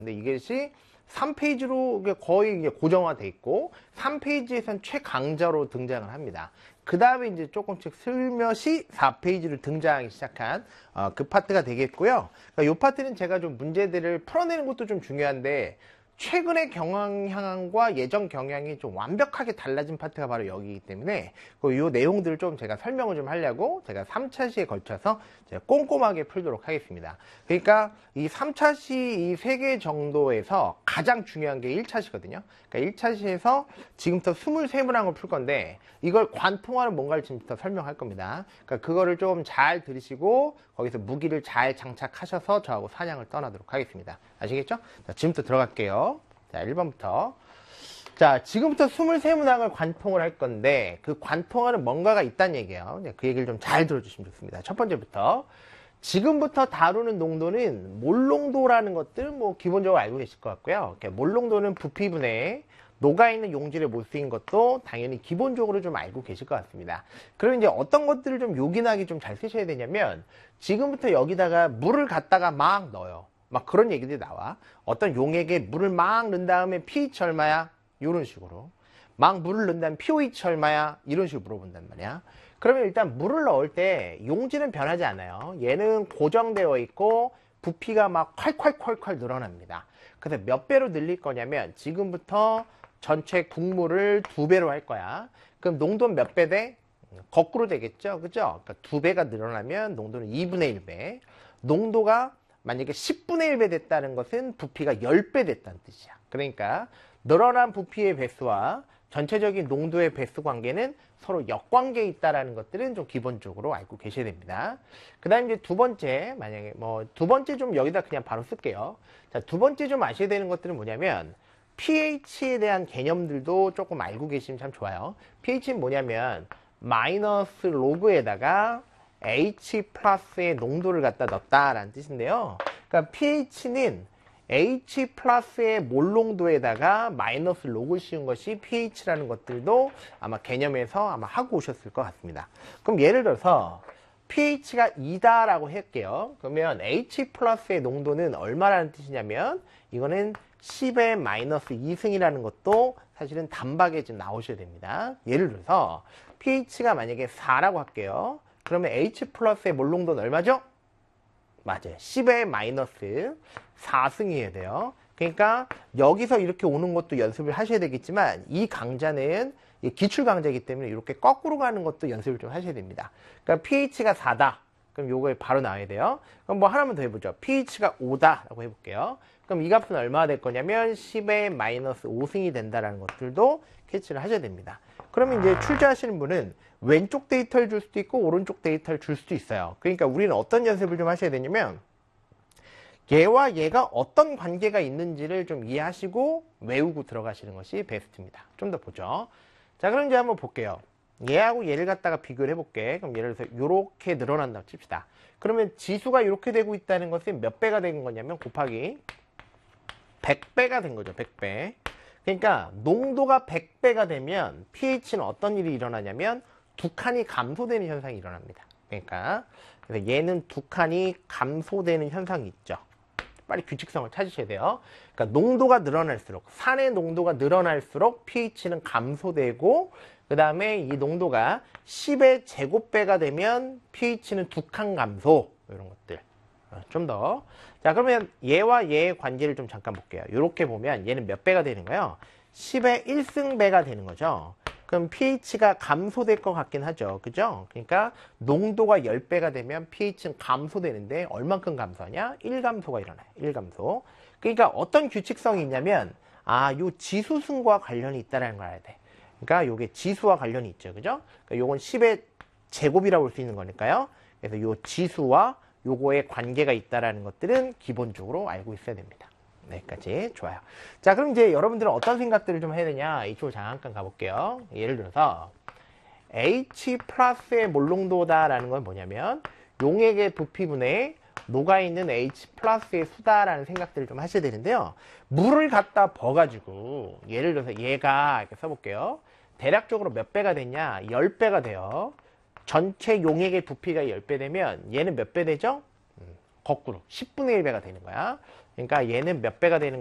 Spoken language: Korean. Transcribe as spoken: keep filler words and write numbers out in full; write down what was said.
근데 이것이 삼 페이지로 거의 이제 고정화돼 있고 삼 페이지에선 최강자로 등장을 합니다. 그 다음에 이제 조금씩 슬며시 사 페이지를 등장하기 시작한 어, 그 파트가 되겠고요. 그러니까 이 파트는 제가 좀 문제들을 풀어내는 것도 좀 중요한데 최근의 경향과 예전 경향이 좀 완벽하게 달라진 파트가 바로 여기이기 때문에 이 내용들을 좀 제가 설명을 좀 하려고 제가 삼 차 시에 걸쳐서 제가 꼼꼼하게 풀도록 하겠습니다. 그러니까 이 삼 차 시 이 세 개 정도에서 가장 중요한 게 일 차 시거든요. 그러니까 일 차 시에서 지금부터 이십삼 문항을 풀 건데 이걸 관통하는 뭔가를 지금부터 설명할 겁니다. 그러니까 그거를 좀 잘 들으시고 거기서 무기를 잘 장착하셔서 저하고 사냥을 떠나도록 하겠습니다. 아시겠죠? 자, 지금부터 들어갈게요. 자, 일 번부터. 자, 지금부터 이십삼 문항을 관통을 할 건데 그 관통하는 뭔가가 있다는 얘기예요. 그 얘기를 좀 잘 들어주시면 좋습니다. 첫 번째부터 지금부터 다루는 농도는 몰농도라는 것들 뭐 기본적으로 알고 계실 것 같고요. 몰농도는 부피분해 녹아있는 용질에 못 쓰인 것도 당연히 기본적으로 좀 알고 계실 것 같습니다. 그럼 이제 어떤 것들을 좀 요긴하게 좀 잘 쓰셔야 되냐면 지금부터 여기다가 물을 갖다가 막 넣어요. 막 그런 얘기들이 나와. 어떤 용액에 물을 막 넣은 다음에 pH 얼마야? 이런 식으로. 막 물을 넣은 다음에 pH 얼마야? 이런 식으로 물어본단 말이야. 그러면 일단 물을 넣을 때 용질은 변하지 않아요. 얘는 고정되어 있고 부피가 막 콸콸콸콸 늘어납니다. 그래서 몇 배로 늘릴 거냐면 지금부터 전체 국물을 두 배로 할 거야. 그럼 농도는 몇 배 돼? 거꾸로 되겠죠? 그죠? 그러니까 두 배가 늘어나면 농도는 이분의 일 배. 농도가 만약에 십분의 일 배 됐다는 것은 부피가 십 배 됐다는 뜻이야. 그러니까 늘어난 부피의 배수와 전체적인 농도의 배수 관계는 서로 역관계에 있다라는 것들은 좀 기본적으로 알고 계셔야 됩니다. 그 다음 이제 두 번째, 만약에 뭐 두 번째 좀 여기다 그냥 바로 쓸게요. 자, 두 번째 좀 아셔야 되는 것들은 뭐냐면 pH에 대한 개념들도 조금 알고 계시면 참 좋아요. pH는 뭐냐면 마이너스 로그에다가 H 플러스의 농도를 갖다 넣었다라는 뜻인데요. 그러니까 pH는 H 플러스의 몰농도에다가 마이너스 로그를 씌운 것이 pH라는 것들도 아마 개념에서 아마 하고 오셨을 것 같습니다. 그럼 예를 들어서 pH가 이다라고 할게요. 그러면 H 플러스의 농도는 얼마라는 뜻이냐면 이거는 십의 마이너스 이 승이라는 것도 사실은 단박에 좀 나오셔야 됩니다. 예를 들어서 pH가 만약에 사라고 할게요. 그러면 H 플러스의 몰농도는 얼마죠? 맞아요. 십의 마이너스 사 승이어야 돼요. 그러니까 여기서 이렇게 오는 것도 연습을 하셔야 되겠지만 이 강좌는 기출 강좌이기 때문에 이렇게 거꾸로 가는 것도 연습을 좀 하셔야 됩니다. 그러니까 pH가 사다. 그럼 요거에 바로 나와야 돼요. 그럼 뭐 하나만 더 해보죠. pH가 오다라고 해볼게요. 그럼 이 값은 얼마가 될 거냐면 십의 마이너스 오 승이 된다라는 것들도 캐치를 하셔야 됩니다. 그러면 이제 출제하시는 분은 왼쪽 데이터를 줄 수도 있고 오른쪽 데이터를 줄 수도 있어요. 그러니까 우리는 어떤 연습을 좀 하셔야 되냐면 얘와 얘가 어떤 관계가 있는지를 좀 이해하시고 외우고 들어가시는 것이 베스트입니다. 좀 더 보죠. 자, 그럼 이제 한번 볼게요. 얘하고 얘를 갖다가 비교를 해볼게. 그럼 예를 들어서 이렇게 늘어난다고 칩시다. 그러면 지수가 이렇게 되고 있다는 것은 몇 배가 된 거냐면 곱하기 백 배가 된 거죠. 백 배. 그러니까 농도가 백 배가 되면 pH는 어떤 일이 일어나냐면 두 칸이 감소되는 현상이 일어납니다. 그러니까 그래서 얘는 두 칸이 감소되는 현상이 있죠. 빨리 규칙성을 찾으셔야 돼요. 그러니까 농도가 늘어날수록 산의 농도가 늘어날수록 pH는 감소되고 그 다음에 이 농도가 십의 제곱배가 되면 pH는 두 칸 감소 이런 것들 좀 더. 자, 그러면 얘와 얘의 관계를 좀 잠깐 볼게요. 이렇게 보면 얘는 몇 배가 되는 거예요? 십의 일 승배가 되는 거죠. 그럼 pH가 감소될 것 같긴 하죠. 그죠? 그러니까 농도가 십 배가 되면 pH는 감소되는데 얼만큼 감소하냐? 일 감소가 일어나요. 일 감소. 그러니까 어떤 규칙성이 있냐면 아, 요 지수승과 관련이 있다는 걸 알아야 돼. 그러니까 요게 지수와 관련이 있죠. 그죠? 그러니까 요건 십의 제곱이라고 볼 수 있는 거니까요. 그래서 요 지수와 요거의 관계가 있다라는 것들은 기본적으로 알고 있어야 됩니다. 여기까지. 좋아요. 자, 그럼 이제 여러분들은 어떤 생각들을 좀 해야 되냐? 이쪽으로 잠깐 가볼게요. 예를 들어서 H 플러스의 몰농도다라는 건 뭐냐면 용액의 부피분에 녹아있는 H 플러스의 수다라는 생각들을 좀 하셔야 되는데요. 물을 갖다 버가지고 예를 들어서 얘가 이렇게 써볼게요. 대략적으로 몇 배가 됐냐? 십 배가 돼요. 전체 용액의 부피가 십 배 되면 얘는 몇 배 되죠? 음, 거꾸로 십분의 일 배가 되는 거야. 그러니까 얘는 몇 배가 되는